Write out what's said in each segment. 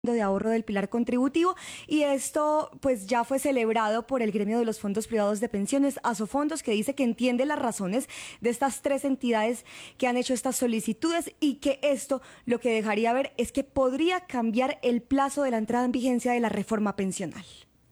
de ahorro del pilar contributivo, y esto pues ya fue celebrado por el gremio de los fondos privados de pensiones, Asofondos, que dice que entiende las razones de estas tres entidades que han hecho estas solicitudes y que esto lo que dejaría ver es que podría cambiar el plazo de la entrada en vigencia de la reforma pensional.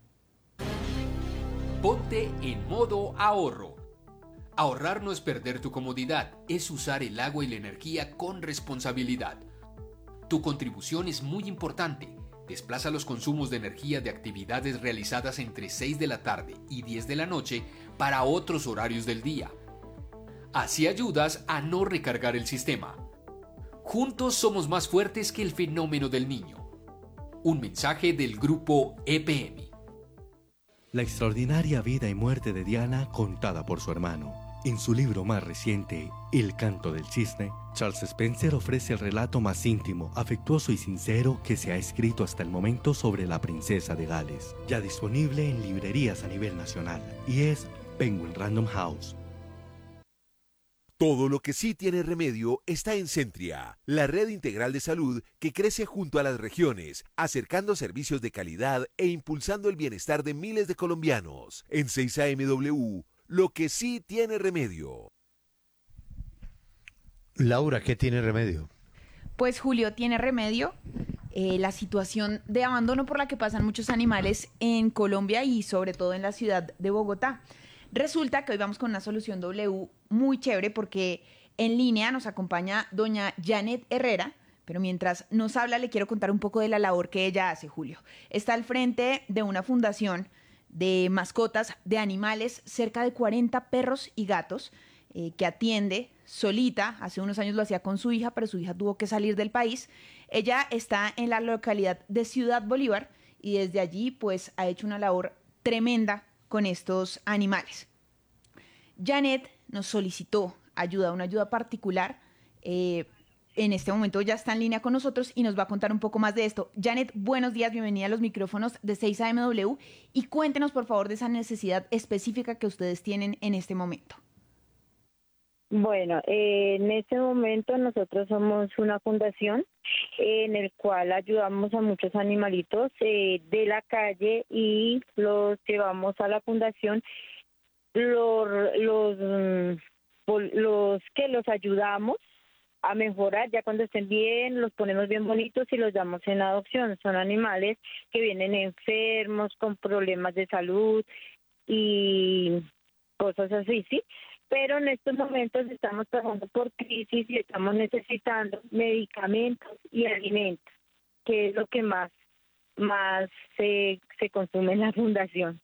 Ponte en modo ahorro. Ahorrar no es perder tu comodidad, es usar el agua y la energía con responsabilidad. Tu contribución es muy importante. Desplaza los consumos de energía de actividades realizadas entre 6 de la tarde y 10 de la noche para otros horarios del día. Así ayudas a no recargar el sistema. Juntos somos más fuertes que el fenómeno del niño. Un mensaje del grupo EPM. La extraordinaria vida y muerte de Diana contada por su hermano. En su libro más reciente, El canto del cisne, Charles Spencer ofrece el relato más íntimo, afectuoso y sincero que se ha escrito hasta el momento sobre la princesa de Gales, ya disponible en librerías a nivel nacional, y es Penguin Random House. Todo lo que sí tiene remedio está en Centria, la red integral de salud que crece junto a las regiones, acercando servicios de calidad e impulsando el bienestar de miles de colombianos. En 6AMW, lo que sí tiene remedio. Laura, ¿qué tiene remedio? Pues Julio, tiene remedio la situación de abandono por la que pasan muchos animales en Colombia y sobre todo en la ciudad de Bogotá. Resulta que hoy vamos con una solución W muy chévere porque en línea nos acompaña doña Janet Herrera, pero mientras nos habla le quiero contar un poco de la labor que ella hace, Julio. Está al frente de una fundación de mascotas de animales, cerca de 40 perros y gatos, que atiende solita. Hace unos años lo hacía con su hija, pero su hija tuvo que salir del país. Ella está en la localidad de Ciudad Bolívar y desde allí pues ha hecho una labor tremenda con estos animales. Janet nos solicitó ayuda, una ayuda particular. En este momento ya está en línea con nosotros y nos va a contar un poco más de esto. Janet, buenos días, bienvenida a los micrófonos de 6AMW y cuéntenos por favor de esa necesidad específica que ustedes tienen en este momento. Bueno, en este momento nosotros somos una fundación en el cual ayudamos a muchos animalitos de la calle y los llevamos a la fundación. Los que los ayudamos a mejorar, ya cuando estén bien, los ponemos bien bonitos y los damos en adopción. Son animales que vienen enfermos, con problemas de salud y cosas así, ¿sí? Pero en estos momentos estamos pasando por crisis y estamos necesitando medicamentos y alimentos, que es lo que más se consume en la fundación.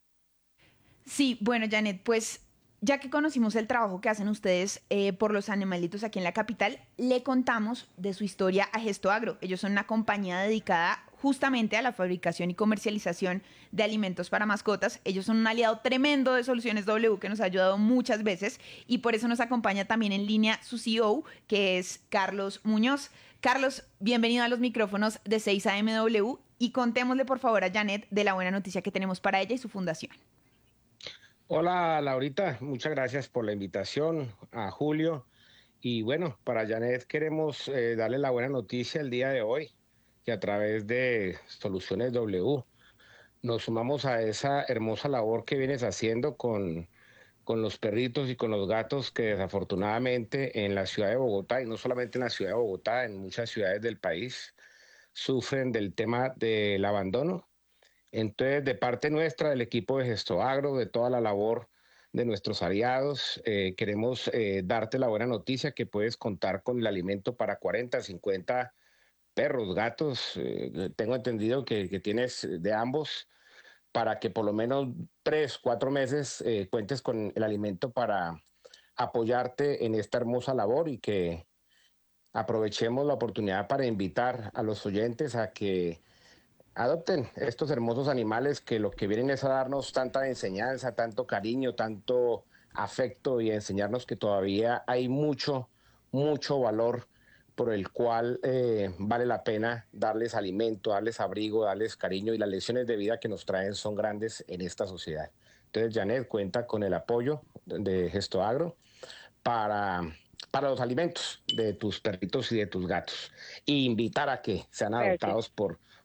Sí, bueno, Janet, pues ya que conocimos el trabajo que hacen ustedes por los animalitos aquí en la capital, le contamos de su historia a Gesto Agro. Ellos son una compañía dedicada justamente a la fabricación y comercialización de alimentos para mascotas. Ellos son un aliado tremendo de Soluciones W que nos ha ayudado muchas veces y por eso nos acompaña también en línea su CEO, que es Carlos Muñoz. Carlos, bienvenido a los micrófonos de 6AMW y contémosle por favor a Janet de la buena noticia que tenemos para ella y su fundación. Hola Laurita, muchas gracias por la invitación, a Julio. Y bueno, para Janet queremos darle la buena noticia el día de hoy, que a través de Soluciones W nos sumamos a esa hermosa labor que vienes haciendo con los perritos y con los gatos que desafortunadamente en la ciudad de Bogotá, y no solamente en la ciudad de Bogotá, en muchas ciudades del país, sufren del tema del abandono. Entonces, de parte nuestra, del equipo de Gesto Agro, de toda la labor de nuestros aliados, queremos darte la buena noticia que puedes contar con el alimento para 40, 50 perros, gatos. Tengo entendido que tienes de ambos, para que por lo menos 3, 4 meses cuentes con el alimento para apoyarte en esta hermosa labor y que aprovechemos la oportunidad para invitar a los oyentes a que adopten estos hermosos animales que lo que vienen es a darnos tanta enseñanza, tanto cariño, tanto afecto y enseñarnos que todavía hay mucho, mucho valor por el cual vale la pena darles alimento, darles abrigo, darles cariño y las lecciones de vida que nos traen son grandes en esta sociedad. Entonces, Janet cuenta con el apoyo de Gesto Agro para, para los alimentos de tus perritos y de tus gatos. Y invitar a que sean adoptados por